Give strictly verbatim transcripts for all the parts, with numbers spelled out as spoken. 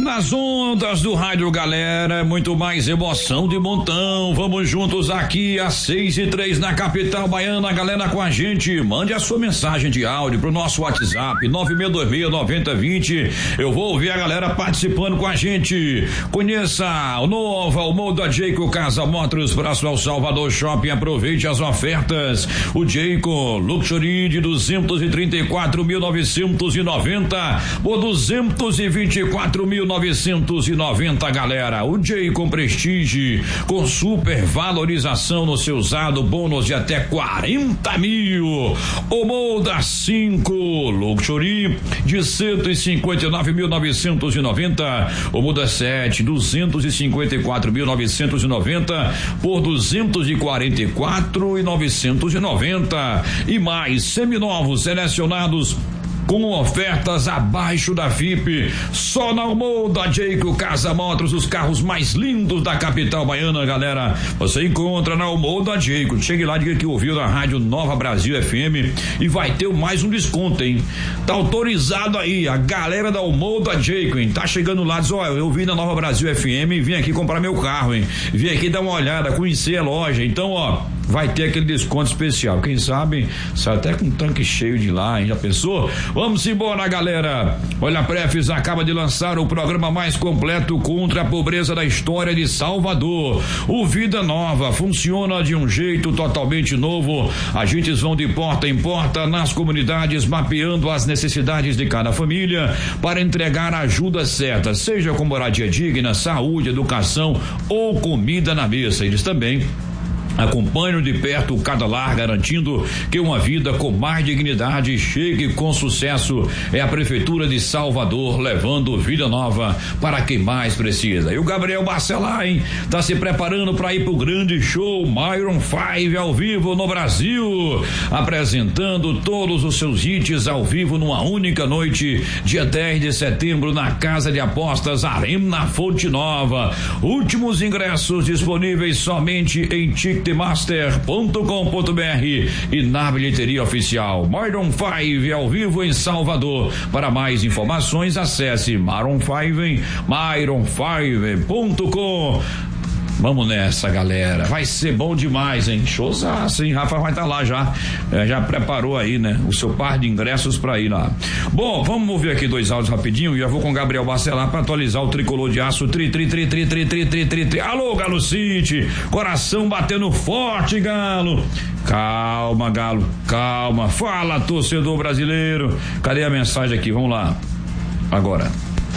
Nas ondas do rádio, galera, muito mais emoção de montão. Vamos juntos aqui às seis e três na capital baiana, galera, com a gente. Mande a sua mensagem de áudio pro nosso WhatsApp nove seis dois seis nove zero dois zero. Eu vou ouvir a galera participando com a gente. Conheça o novo Almou da Jayco Casa Motors, próximo ao Salvador Shopping. Aproveite as ofertas. O Jayco Luxury de duzentos e trinta e quatro mil novecentos e noventa por duzentos e vinte e quatro mil novecentos e noventa, galera. O Jayco Prestige com super valorização no seu usado, bônus de até quarenta mil. O Molda cinco Luxury de cento e cinquenta e nove mil novecentos e noventa. O Molda sete duzentos e cinquenta e quatro mil novecentos e noventa por duzentos e quarenta e quatro mil novecentos e noventa. E mais seminovos selecionados com ofertas abaixo da F I P, só na Almou da Jayco Casa Motors, os carros mais lindos da capital baiana, galera. Você encontra na Almou da Jayco. Chegue lá, diga que ouviu na rádio Nova Brasil F M e vai ter mais um desconto, hein? Tá autorizado aí, a galera da Almou da Jayco, hein? Tá chegando lá, diz, ó, eu vi na Nova Brasil F M e vim aqui comprar meu carro, hein? Vim aqui dar uma olhada, conhecer a loja, então, ó, vai ter aquele desconto especial. Quem sabe, sai até com um tanque cheio de lá, hein? Já pensou? Vamos embora, galera. Olha, a Prefis acaba de lançar o programa mais completo contra a pobreza da história de Salvador. O Vida Nova funciona de um jeito totalmente novo. Agentes vão de porta em porta nas comunidades, mapeando as necessidades de cada família para entregar a ajuda certa, seja com moradia digna, saúde, educação ou comida na mesa. Eles também acompanham de perto cada lar, garantindo que uma vida com mais dignidade chegue com sucesso. É a Prefeitura de Salvador levando vida nova para quem mais precisa. E o Gabriel Bacelar, hein, tá se preparando para ir pro grande show Maroon cinco ao vivo no Brasil, apresentando todos os seus hits ao vivo numa única noite, dia dez de setembro, na Casa de Apostas Arena Fonte Nova. Últimos ingressos disponíveis somente em tic master ponto com ponto b r e na bilheteria oficial. Maroon cinco ao vivo em Salvador. Para mais informações, acesse Maroon cinco, maroon cinco ponto com. Vamos nessa, galera. Vai ser bom demais, hein? Showzaço, hein? Rafa vai estar tá lá já. É, já preparou aí, né? O seu par de ingressos pra ir lá. Bom, vamos ouvir aqui dois áudios rapidinho e já vou com o Gabriel Bacelar pra atualizar o tricolor de aço. Tri, tri, tri, tri, tri, tri, tri, tri, tri. Alô, Galo City. Coração batendo forte, Galo. Calma, Galo. Calma. Fala, torcedor brasileiro. Cadê a mensagem aqui? Vamos lá. Agora.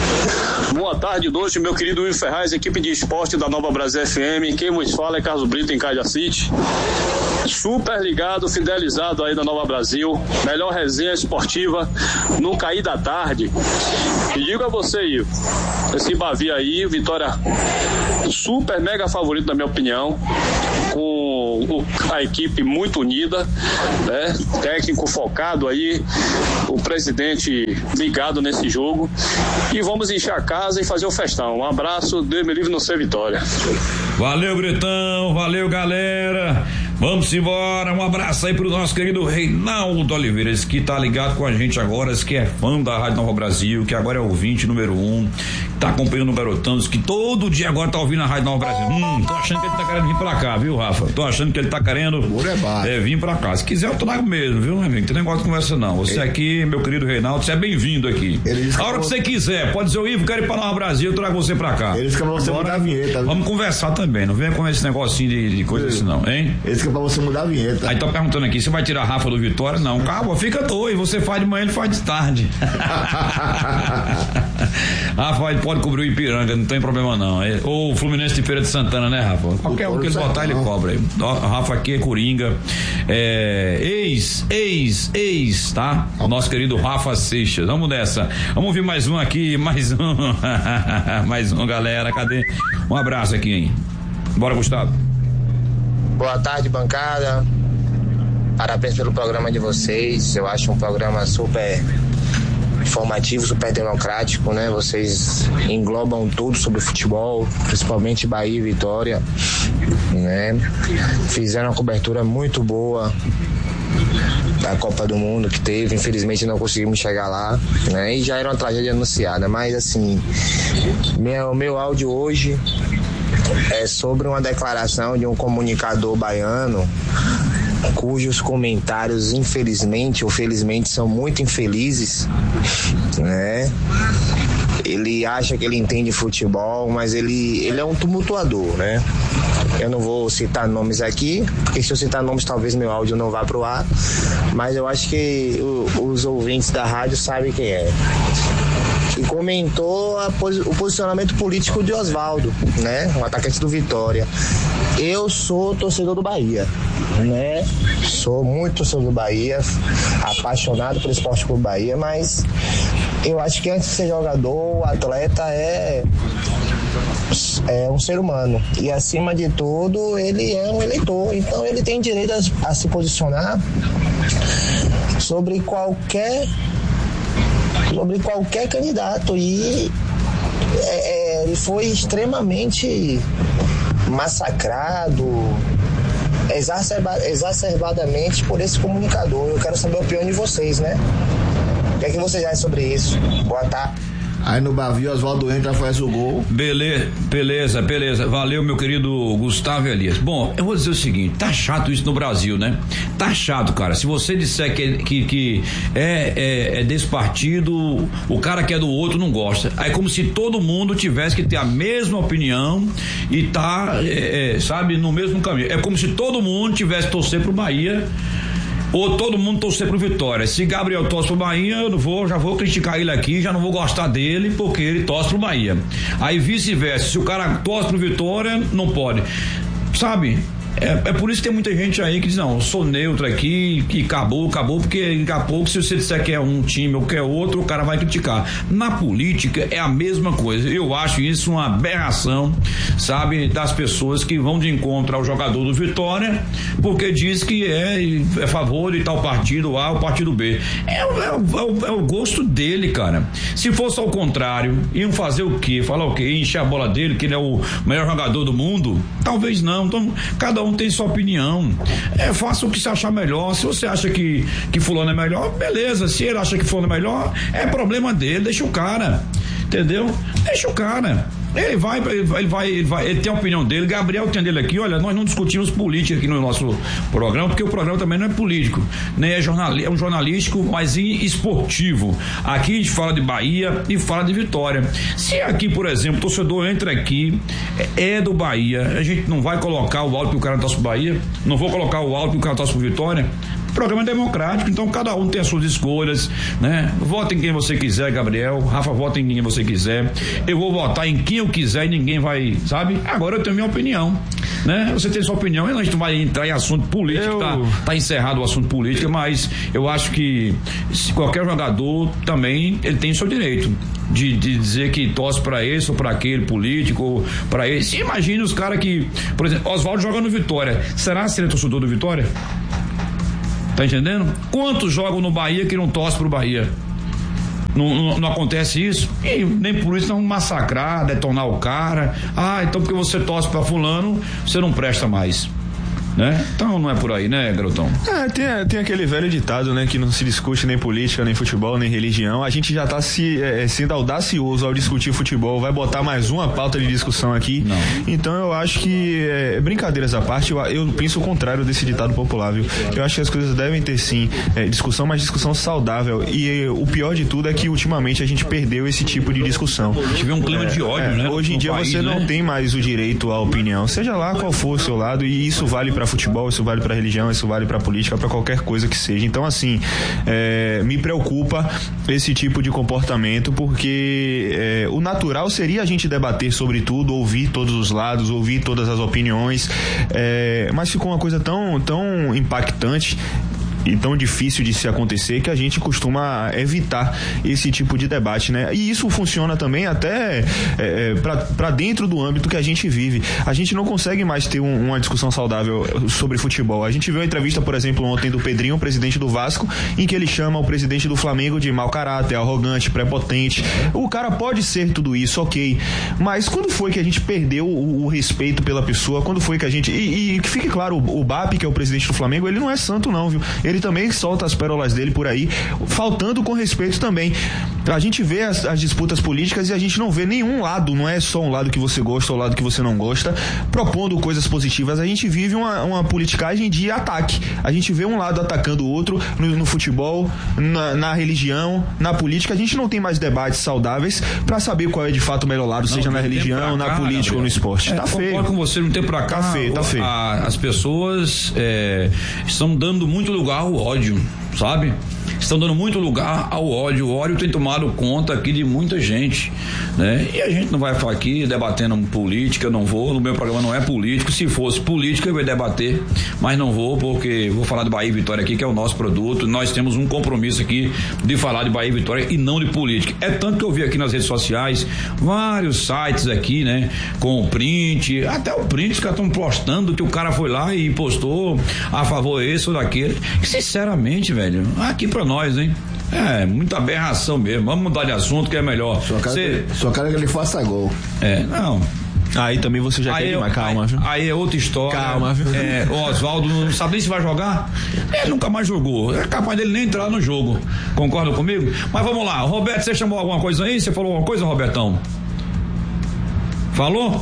Boa tarde, doce, meu querido Will Ferraz, equipe de esporte da Nova Brasil F M. Quem nos fala é Carlos Brito, em Caja City. Super ligado, fidelizado aí da Nova Brasil. Melhor resenha esportiva no cair da tarde. E digo a você, Will, esse Bavi aí, vitória super mega favorito, na minha opinião. Com a equipe muito unida, né? Técnico focado aí, o presidente ligado nesse jogo. E vamos encher a casa e fazer o festão. Um abraço, Deus me livre, não ser vitória. Valeu, Bretão, valeu, galera. Vamos embora, um abraço aí pro nosso querido Reinaldo Oliveira, esse que tá ligado com a gente agora, esse que é fã da Rádio Nova Brasil, que agora é ouvinte número um, tá acompanhando o Garotão, que todo dia agora tá ouvindo a Rádio Nova Brasil. Hum, tô achando que ele tá querendo vir pra cá, viu, Rafa? Tô achando que ele tá querendo é, vir pra cá. Se quiser eu trago mesmo, viu, meu amigo? Não tem negócio de conversa não. Você ele... aqui, meu querido Reinaldo, você é bem-vindo aqui. A hora que você quiser, pode dizer, o Ivo, quero ir pra Nova Brasil, eu trago você pra cá. Eles que vão você mudar a vinheta. Vamos conversar também, não venha com esse negocinho de, de coisa assim não, hein? Eles que é pra você mudar a vinheta. Aí tô perguntando aqui, você vai tirar a Rafa do Vitória? Não, calma, fica doido, você faz de manhã, ele faz de tarde. Rafa, ele pode cobrir o Ipiranga, não tem problema não. É, ou o Fluminense de Feira de Santana, né, Rafa? Qualquer um que ele botar, ele cobra aí. O Rafa aqui é Coringa, é, ex, ex, ex, tá? O nosso querido Rafa Seixas. Vamos nessa. Vamos ouvir mais um aqui, mais um. Mais um, galera, cadê? Um abraço aqui, hein? Bora, Gustavo. Boa tarde, bancada. Parabéns pelo programa de vocês. Eu acho um programa super informativo, super democrático, né? Vocês englobam tudo sobre futebol, principalmente Bahia e Vitória, né? Fizeram uma cobertura muito boa da Copa do Mundo que teve, infelizmente não conseguimos chegar lá, né? E já era uma tragédia anunciada, mas assim, meu, meu áudio hoje é sobre uma declaração de um comunicador baiano cujos comentários, infelizmente ou felizmente, são muito infelizes, né? Ele acha que ele entende futebol, mas ele, ele é um tumultuador, né? Eu não vou citar nomes aqui, porque se eu citar nomes talvez meu áudio não vá pro ar, mas eu acho que o, os ouvintes da rádio sabem quem é. E comentou a, o posicionamento político de Oswaldo, né? O atacante do Vitória. Eu sou torcedor do Bahia, né? Sou muito torcedor do Bahia, apaixonado pelo Esporte Clube Bahia, mas eu acho que antes de ser jogador, o atleta é, é um ser humano. E acima de tudo, ele é um eleitor. Então ele tem direito a, a se posicionar sobre qualquer sobre qualquer candidato. E é, ele foi extremamente massacrado, exacerba, exacerbadamente por esse comunicador. Eu quero saber a opinião de vocês, né? O que é que vocês acham sobre isso? Boa tarde. Aí no Bavi, Oswaldo entra, faz o gol. Beleza, beleza, beleza. Valeu, meu querido Gustavo Elias. Bom, eu vou dizer o seguinte, tá chato isso no Brasil, né? Tá chato, cara. Se você disser que, que, que é, é, é desse partido, o cara que é do outro não gosta. Aí é como se todo mundo tivesse que ter a mesma opinião e tá, é, é, sabe, no mesmo caminho. É como se todo mundo tivesse que torcer pro Bahia, ou todo mundo torcer pro Vitória. Se Gabriel torce pro Bahia, eu vou, já vou criticar ele aqui, já não vou gostar dele porque ele torce pro Bahia. Aí vice-versa, se o cara torce pro Vitória, não pode, sabe? É, é por isso que tem muita gente aí que diz, não, eu sou neutro aqui, que acabou, acabou, porque daqui a pouco, se você disser que é um time ou que é outro, o cara vai criticar. Na política é a mesma coisa. Eu acho isso uma aberração, sabe, das pessoas que vão de encontro ao jogador do Vitória, porque diz que é, é a favor de tal partido A ou partido B. É, é, é, é o gosto dele, cara. Se fosse ao contrário, iam fazer o quê? Falar o quê? Encher a bola dele, que ele é o melhor jogador do mundo? Talvez não. Então, cada um tem sua opinião. É, faça o que você achar melhor. Se você acha que, que fulano é melhor, beleza. Se ele acha que fulano é melhor, é problema dele, deixa o cara. Entendeu? Deixa o cara. Ele vai, ele vai, ele vai, ele vai, ele tem a opinião dele. Gabriel tem dele aqui. Olha, nós não discutimos política aqui no nosso programa, porque o programa também não é político, nem é jornal, é um jornalístico, mas esportivo. Aqui a gente fala de Bahia e fala de Vitória. Se aqui, por exemplo, o torcedor entra aqui, é do Bahia, a gente não vai colocar o áudio que o cara torce pro Bahia, não vou colocar o áudio que o cara torce pro Vitória. O programa é democrático, então cada um tem as suas escolhas, né? Vota em quem você quiser, Gabriel. Rafa, vota em quem você quiser. Eu vou votar em quem eu quiser e ninguém vai, sabe? Agora eu tenho minha opinião, né? Você tem sua opinião, a gente não vai entrar em assunto político, eu... tá, tá encerrado o assunto político, mas eu acho que se qualquer jogador também, ele tem seu direito de, de dizer que torce pra esse ou pra aquele político, ou pra esse. Imagina os caras que, por exemplo, Oswaldo joga no Vitória. Será que ele é torcedor do Vitória? Tá entendendo? Quantos jogam no Bahia que não torce pro Bahia? Não, não, não acontece isso? E nem por isso não massacrar, detonar o cara. Ah, então porque você torce pra fulano, você não presta mais. Né? Então não é por aí, né, garotão? É, tem, tem aquele velho ditado, né, que não se discute nem política, nem futebol, nem religião. A gente já tá se, é, sendo audacioso ao discutir futebol, vai botar mais uma pauta de discussão aqui. Não. Então eu acho que, é, brincadeiras à parte, eu, eu penso o contrário desse ditado popular, viu? Eu acho que as coisas devem ter sim é, discussão, mas discussão saudável. E é, o pior de tudo é que ultimamente a gente perdeu esse tipo de discussão. A gente vê um clima é, de ódio, é, né? Hoje em dia país, você né? não tem mais o direito à opinião, seja lá qual for o seu lado, e isso vale pra futebol, isso vale para religião, isso vale para política, para qualquer coisa que seja. Então, assim, é, me preocupa esse tipo de comportamento, porque é, o natural seria a gente debater sobre tudo, ouvir todos os lados, ouvir todas as opiniões, é, mas ficou uma coisa tão, tão impactante e tão difícil de se acontecer que a gente costuma evitar esse tipo de debate, né? E isso funciona também até é, para dentro do âmbito que a gente vive. A gente não consegue mais ter um, uma discussão saudável sobre futebol. A gente viu uma entrevista, por exemplo, ontem do Pedrinho, o presidente do Vasco, em que ele chama o presidente do Flamengo de mau caráter, arrogante, prepotente. O cara pode ser tudo isso, ok. Mas quando foi que a gente perdeu o, o respeito pela pessoa? Quando foi que a gente... E, e que fique claro, o, o B A P, que é o presidente do Flamengo, ele não é santo não, viu? Ele ele também solta as pérolas dele por aí, faltando com respeito também. A gente vê as, as disputas políticas e a gente não vê nenhum lado, não é só um lado que você gosta ou um lado que você não gosta, propondo coisas positivas. A gente vive uma, uma politicagem de ataque. A gente vê um lado atacando o outro no, no futebol, na, na religião, na política. A gente não tem mais debates saudáveis para saber qual é de fato o melhor lado, não, seja na religião, na cá, política, Gabriel, ou no esporte. É, tá feio. Concordo com você, não tem pra cá. Tá feio, tá feio. A, as pessoas é, estão dando muito lugar ao ódio, sabe? Estão dando muito lugar ao ódio. O ódio tem tomado conta aqui de muita gente, né? E a gente não vai ficar aqui debatendo política, não vou, no meu programa não é político. Se fosse política eu ia debater, mas não vou, porque vou falar de Bahia e Vitória aqui, que é o nosso produto. Nós temos um compromisso aqui de falar de Bahia e Vitória e não de política. É tanto que eu vi aqui nas redes sociais vários sites aqui, né? Com o print, até o print que estão postando que o cara foi lá e postou a favor esse ou daquele. Sinceramente, velho, aqui pra nós, hein? É, muita aberração mesmo. Vamos mudar de assunto que é melhor. Só quero, Cê... que, só quero que ele faça gol. É, não. Aí também você já quer demais, calma, aí, viu? Aí é outra história. Calma, viu? É, o Oswaldo não sabe nem se vai jogar. Ele nunca mais jogou. É capaz dele nem entrar no jogo. Concorda comigo? Mas vamos lá. Roberto, você chamou alguma coisa aí? Você falou alguma coisa, Robertão? Falou?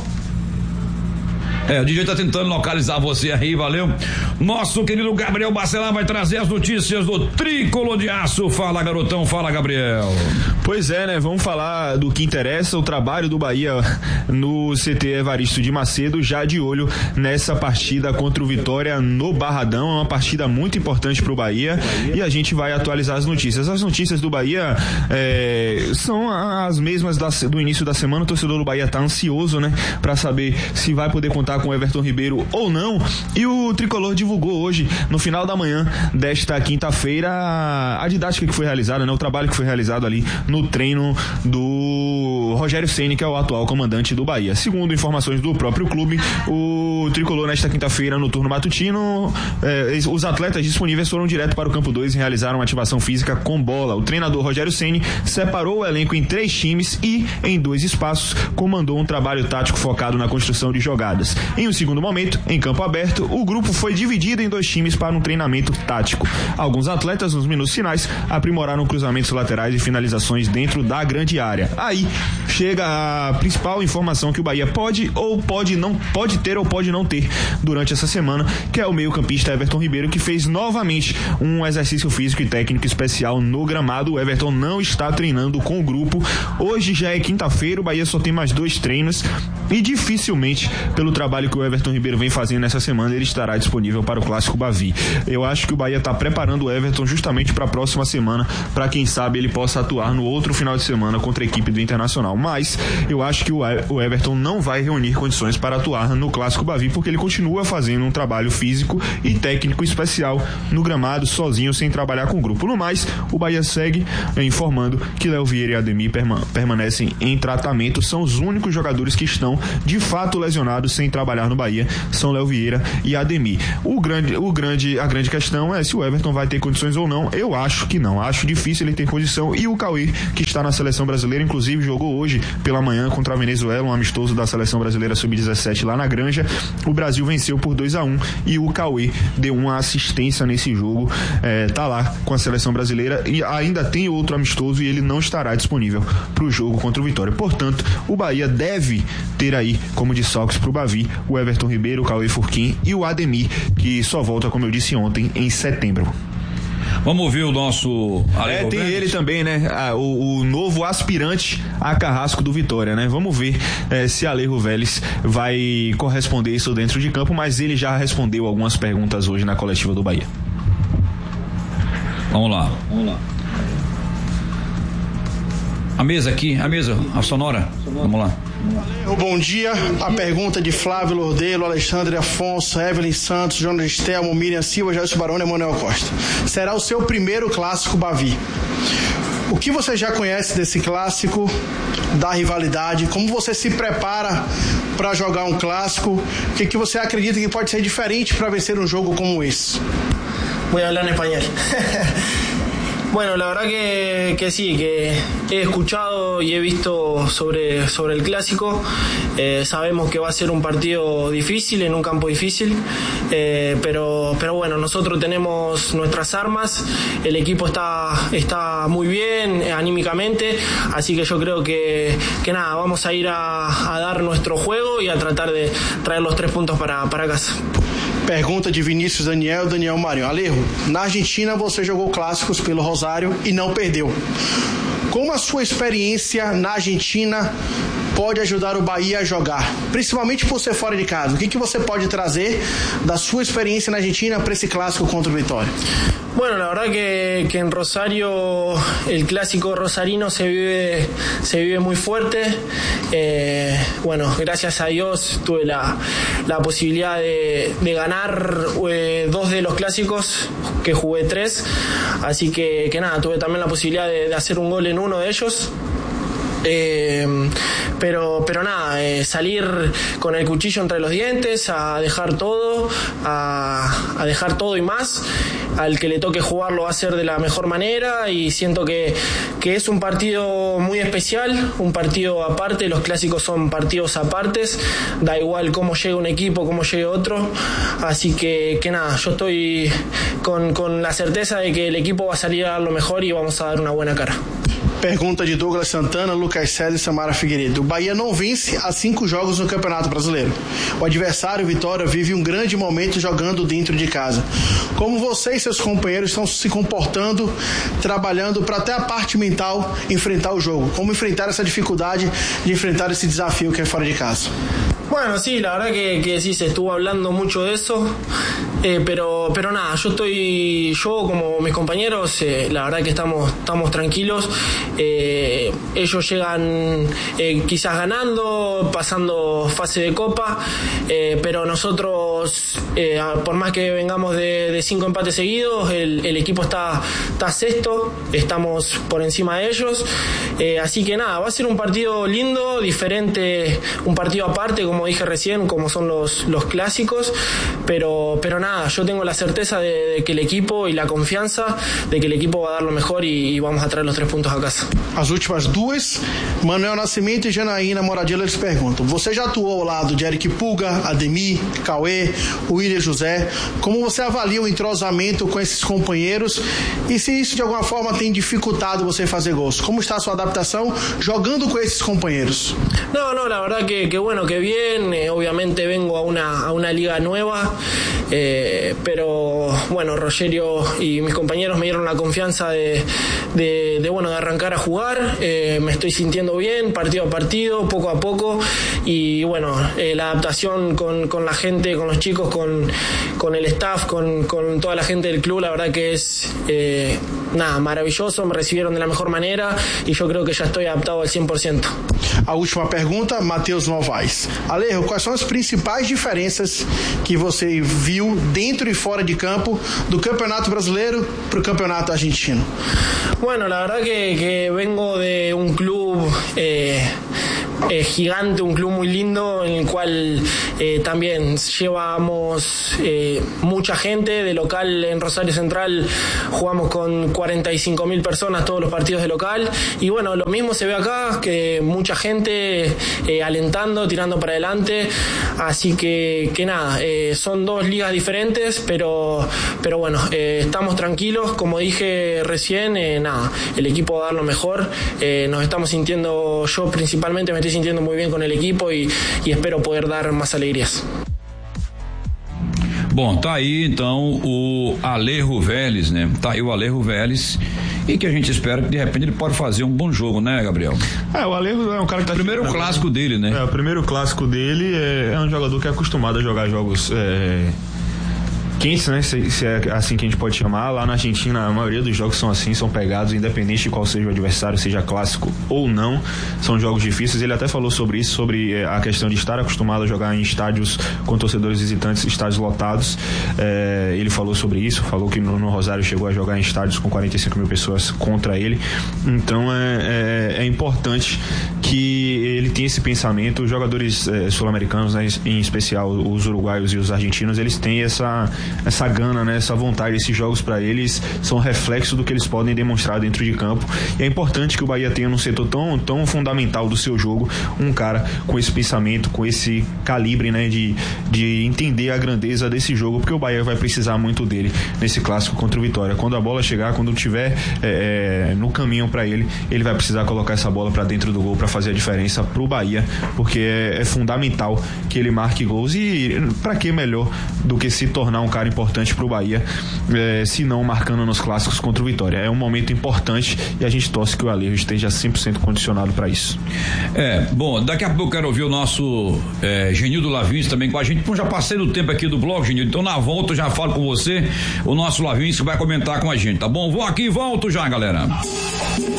É, o D J tá tentando localizar você aí, valeu? Nosso querido Gabriel Bacelar vai trazer as notícias do Tricolor de Aço. Fala, garotão, fala, Gabriel. Pois é, né? Vamos falar do que interessa, o trabalho do Bahia no C T Evaristo de Macedo, já de olho nessa partida contra o Vitória no Barradão. É uma partida muito importante pro Bahia e a gente vai atualizar as notícias. As notícias do Bahia é, são as mesmas da, do início da semana. O torcedor do Bahia tá ansioso, né? Pra saber se vai poder contar com o Everton Ribeiro ou não, e o Tricolor divulgou hoje, no final da manhã desta quinta-feira, a didática que foi realizada, né, o trabalho que foi realizado ali no treino do Rogério Ceni, que é o atual comandante do Bahia. Segundo informações do próprio clube, o Tricolor nesta quinta-feira no turno matutino, eh, os atletas disponíveis foram direto para o campo dois e realizaram ativação física com bola. O treinador Rogério Ceni separou o elenco em três times e, em dois espaços, comandou um trabalho tático focado na construção de jogadas. Em um segundo momento, em campo aberto, o grupo foi dividido em dois times para um treinamento tático. Alguns atletas, nos minutos finais, aprimoraram cruzamentos laterais e finalizações dentro da grande área. Aí chega a principal informação que o Bahia pode ou pode não pode ter ou pode não ter durante essa semana, que é o meio-campista Everton Ribeiro, que fez novamente um exercício físico e técnico especial no gramado. O Everton não está treinando com o grupo. Hoje já é quinta-feira, o Bahia só tem mais dois treinos e dificilmente, pelo trabalho que o Everton Ribeiro vem fazendo nessa semana, ele estará disponível para o Clássico Bavi. Eu acho que o Bahia está preparando o Everton justamente para a próxima semana, para quem sabe ele possa atuar no outro final de semana contra a equipe do Internacional. Mas eu acho que o Everton não vai reunir condições para atuar no Clássico Bavi, porque ele continua fazendo um trabalho físico e técnico especial no gramado, sozinho, sem trabalhar com o grupo. No mais, o Bahia segue informando que Léo Vieira e Ademir permanecem em tratamento. São os únicos jogadores que estão de fato lesionados sem trabalhar no Bahia, são Léo Vieira e Ademir. O grande, o grande, a grande questão é se o Everton vai ter condições ou não. Eu acho que não, acho difícil ele ter condição. E o Cauê, que está na seleção brasileira, inclusive jogou hoje pela manhã contra a Venezuela, um amistoso da seleção brasileira sub dezessete lá na Granja. O Brasil venceu por dois a um e o Cauê deu uma assistência nesse jogo, é, tá lá com a seleção brasileira e ainda tem outro amistoso e ele não estará disponível para o jogo contra o Vitória. Portanto, o Bahia deve ter aí como desfalques para o Bavi o Everton Ribeiro, o Cauê Furquim e o Ademir, que só volta, como eu disse ontem, em setembro. Vamos ouvir o nosso Ale É, Roberto. tem ele também, né? Ah, o, o novo aspirante a carrasco do Vitória, né? Vamos ver eh, se Alejo Vélez vai corresponder isso dentro de campo, mas ele já respondeu algumas perguntas hoje na coletiva do Bahia. Vamos lá, vamos lá. A mesa aqui, a mesa, a sonora. Vamos lá. Bom dia, a pergunta de Flávio Lordelo, Alexandre Afonso, Evelyn Santos, Jonas Estelmo, Miriam Silva, Gelson Barone e Emanuel Costa. Será o seu primeiro clássico Bavi. O que você já conhece desse clássico, da rivalidade? Como você se prepara para jogar um clássico? O que, que você acredita que pode ser diferente para vencer um jogo como esse? Voy a hablar en español. Bueno, la verdad que, que sí, que he escuchado y he visto sobre, sobre el clásico. Eh, sabemos que va a ser un partido difícil, en un campo difícil, eh, pero, pero bueno, nosotros tenemos nuestras armas, el equipo está, está muy bien eh, anímicamente, así que yo creo que, que nada, vamos a ir a, a dar nuestro juego y a tratar de traer los tres puntos para, para casa. Pergunta de Vinícius Daniel, Daniel Marinho. Alejo, na Argentina você jogou clássicos pelo Rosário e não perdeu. Como a sua experiência na Argentina pode ajudar o Bahia a jogar, principalmente por ser fora de casa? O que, que você pode trazer da sua experiência na Argentina para esse clássico contra o Vitória? Bueno, la verdad que, que en Rosario el clásico rosarino se vive, se vive muy fuerte. Eh, bueno, gracias a Dios tuve la, la posibilidad de, de ganar eh, dos de los clásicos, que jugué tres. Así que, que nada, tuve también la posibilidad de, de hacer un gol en uno de ellos. Eh, pero, pero nada, eh, salir con el cuchillo entre los dientes, a dejar todo, a, a dejar todo y más. Al que le toque jugar lo va a hacer de la mejor manera y siento que, que es un partido muy especial, un partido aparte. Los clásicos son partidos apartes, da igual cómo llegue un equipo, cómo llegue otro, así que, que nada, yo estoy con, con la certeza de que el equipo va a salir a dar lo mejor y vamos a dar una buena cara. Pergunta de Douglas Santana, Lucas Célio e Samara Figueiredo. O Bahia não vence há cinco jogos no Campeonato Brasileiro. O adversário, Vitória, vive um grande momento jogando dentro de casa. Como você e seus companheiros estão se comportando, trabalhando para até a parte mental enfrentar o jogo? Como enfrentar essa dificuldade de enfrentar esse desafio que é fora de casa? Bueno, sí, la verdad que, que sí, se estuvo hablando mucho de eso, eh, pero, pero nada, yo estoy, yo como mis compañeros, eh, la verdad que estamos, estamos tranquilos. Eh, ellos llegan eh, quizás ganando, pasando fase de copa, eh, pero nosotros, eh, por más que vengamos de, de cinco empates seguidos, el, el equipo está, está sexto, estamos por encima de ellos, eh, así que nada, va a ser un partido lindo, diferente, un partido aparte, como dije recién, como son los, los clásicos, pero, pero nada, yo tengo la certeza de, de que el equipo y la confianza de que el equipo va a dar lo mejor y, y vamos a traer los tres puntos a casa. As últimas duas, Manuel Nascimento e Janaína Moradilha, eles perguntam: você já atuou ao lado de Eric Pulga, Ademir, Cauê, William José, como você avalia o entrosamento com esses companheiros e se isso de alguma forma tem dificultado você fazer gols? Como está a sua adaptação jogando con estos compañeros? No, no, la verdad que, que bueno, que bien, eh, obviamente vengo a una, a una liga nueva, eh, pero bueno, Rogerio y mis compañeros me dieron la confianza de, de, de bueno, de arrancar a jugar, eh, me estoy sintiendo bien, partido a partido, poco a poco, y bueno, eh, la adaptación con, con la gente, con los chicos, con, con el staff, con, con toda la gente del club, la verdad que es eh, nada, maravilloso, me recibieron de la mejor manera y yo creo que ya estoy adaptado al cem por ciento. A última pergunta, Matheus Novaes. Alejo, quais são as principais diferenças que você viu dentro e fora de campo do Campeonato Brasileiro para o Campeonato Argentino? Bueno, la verdad que, que vengo de un club eh, eh, gigante, un club muy lindo en el cual eh, también llevamos eh, mucha gente. De local en Rosario Central jugamos con cuarenta y cinco mil personas todos los partidos de local y bueno, lo mismo se ve acá, que mucha gente eh, alentando, tirando para adelante, así que, que nada, eh, son dos ligas diferentes, pero, pero bueno, eh, estamos tranquilos, como dije recién, eh, nada, el equipo va a dar lo mejor, eh, nos estamos sintiendo, yo principalmente me estoy sintiendo muy bien con el equipo y, y espero poder dar más alegrías. Bom, tá aí então o Alejo Vélez, né? Tá aí o Alejo Vélez e que a gente espera que de repente ele pode fazer um bom jogo, né, Gabriel? É, o Alejo é um cara que tá... Primeiro aqui, clássico dele, né? É, o primeiro clássico dele é, é um jogador que é acostumado a jogar jogos é, quentes, né? Se, se é assim que a gente pode chamar. Lá na Argentina a maioria dos jogos são assim, são pegados, independente de qual seja o adversário, seja clássico ou não, são jogos difíceis. Ele até falou sobre isso, sobre a questão de estar acostumado a jogar em estádios com torcedores visitantes, estádios lotados. É, ele falou sobre isso, falou que no, no Rosário chegou a jogar em estádios com quarenta e cinco mil pessoas contra ele. Então é, é, é importante que ele tenha esse pensamento. Os jogadores é, sul-americanos, né, em especial os uruguaios e os argentinos, eles têm essa, essa gana, né, essa vontade. Esses jogos para eles são reflexo do que eles podem demonstrar dentro de campo, e é importante que o Bahia tenha num setor tão, tão fundamental do seu jogo um cara com esse pensamento, com esse calibre, né, de, de entender a grandeza desse jogo, porque o Bahia vai precisar muito dele nesse clássico contra o Vitória. Quando a bola chegar, quando tiver é, no caminho para ele, ele vai precisar colocar essa bola para dentro do gol para fazer a diferença pro Bahia, porque é, é fundamental que ele marque gols. E para que melhor do que se tornar um cara importante pro Bahia, é, se não marcando nos clássicos contra o Vitória. É um momento importante e a gente torce que o Alejo esteja cem por cento condicionado para isso. É, bom, daqui a pouco eu quero ouvir o nosso é, Genildo Lavins também com a gente. Bom, já passei do tempo aqui do blog, Genildo, então na volta eu já falo com você, o nosso Lavins que vai comentar com a gente, tá bom? Vou aqui e volto já, galera.